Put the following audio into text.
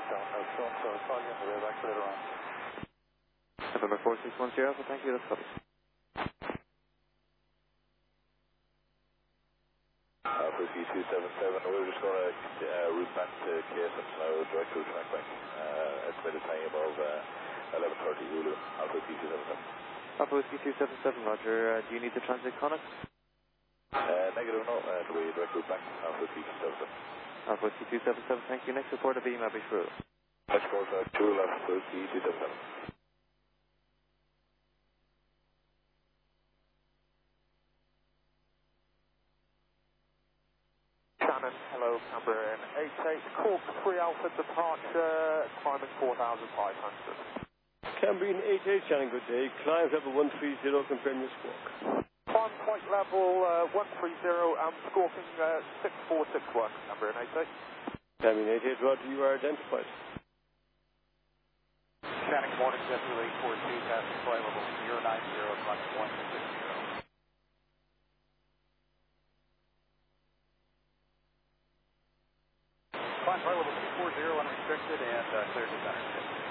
So call you on the way back later on. November 4610, so thank you, that's covered. Whiskey 277, we're just going to route back to KSM now, direct route track back. Estimated time of 11:30 Zulu, Alpha Whiskey 277. Alpha Whiskey 277, Roger. Do you need the transit conic? Negative, no, we direct route back, Alpha Whiskey 277. Alpha Whiskey 277, thank you. Next report of email be through. Next report, Alpha Whiskey 277. Shannon, hello, number 88, Cork 3 Alpha departure, climbing 4,500. Cambrian 88, Shannon, good day. Climb level 130, confirm your squawk. Climb point level 130, squawking 6461, number 88. Cambrian 88, Roger, you are identified. Shannon, morning, Jet 842, passing flight level 090, climbing 160. Climb flight level 240, unrestricted, and clear to center.